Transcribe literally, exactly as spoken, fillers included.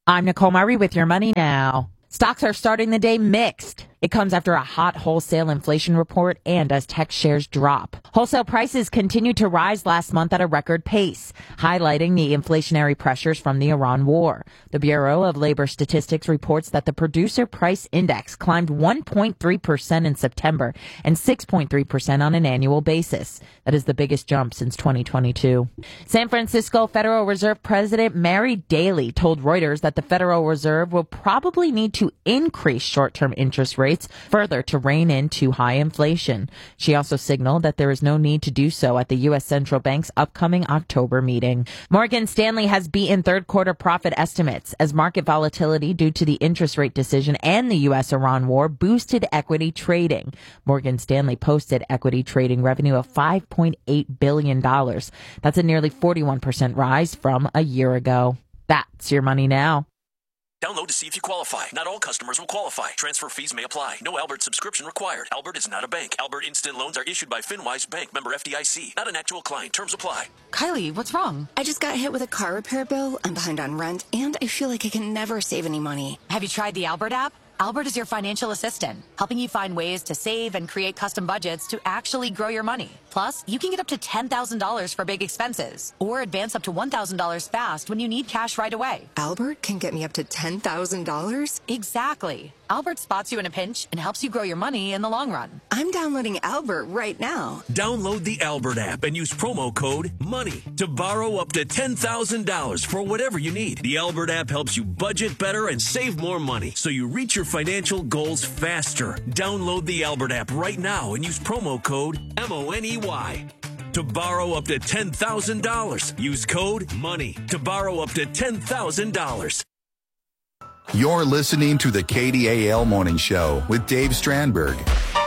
I'm Nicole Murray with your money now. Stocks are starting the day mixed. It comes after a hot wholesale inflation report and as tech shares drop. Wholesale prices continued to rise last month at a record pace, highlighting the inflationary pressures from the Iran war. The Bureau of Labor Statistics reports that the producer price index climbed one point three percent in September and six point three percent on an annual basis. That is the biggest jump since twenty twenty-two. San Francisco Federal Reserve President Mary Daly told Reuters that the Federal Reserve will probably need to increase short-term interest rates further to rein in too high inflation. She also signaled that there is no need to do so at the U S Central Bank's upcoming October meeting. Morgan Stanley has beaten third quarter profit estimates as market volatility due to the interest rate decision and the U S Iran war boosted equity trading. Morgan Stanley posted equity trading revenue of five point eight billion dollars. That's a nearly forty-one percent rise from a year ago. That's your money now. Download to see if you qualify. Not all customers will qualify. Transfer fees may apply. No Albert subscription required. Albert is not a bank. Albert Instant Loans are issued by FinWise Bank, member F D I C. Not an actual client. Terms apply. Kylie, what's wrong? I just got hit with a car repair bill. I'm behind on rent, and I feel like I can never save any money. Have you tried the Albert app? Albert is your financial assistant, helping you find ways to save and create custom budgets to actually grow your money. Plus, you can get up to ten thousand dollars for big expenses or advance up to one thousand dollars fast when you need cash right away. Albert can get me up to ten thousand dollars? Exactly. Albert spots you in a pinch and helps you grow your money in the long run. I'm downloading Albert right now. Download the Albert app and use promo code MONEY to borrow up to ten thousand dollars for whatever you need. The Albert app helps you budget better and save more money so you reach your financial goals faster. Download the Albert app right now and use promo code M O N E Y to borrow up to ten thousand dollars. Use code MONEY to borrow up to ten thousand dollars. You're listening to the K D A L Morning Show with Dave Strandberg.